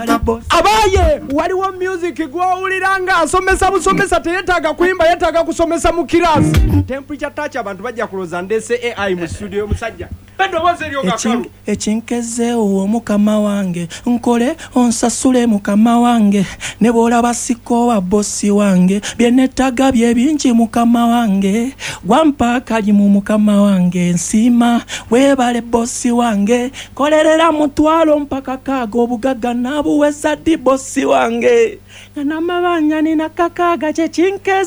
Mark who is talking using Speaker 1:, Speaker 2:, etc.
Speaker 1: abaye waliwo music gwowuliranga asomesa busomesa teyetaaga kuyimba yetaaga kusomesa mu kirasi temperature touch abantu bajja kuloza ndese AI mu studio musajja endowooza eryo gakalu
Speaker 2: ekinkezeewo mukama wange nkole onsasule mukama wange ne bw'olaba sikoowa bossi wange byennettaga bye bingi mukama wange gwampa kalimu mukama wange nsiima weebale bossi wange kolerera mutwalo mpaka kaaga obugagga naabuweza ddi bossi wange nga n'amabanja nina kakaaga kye kinkeze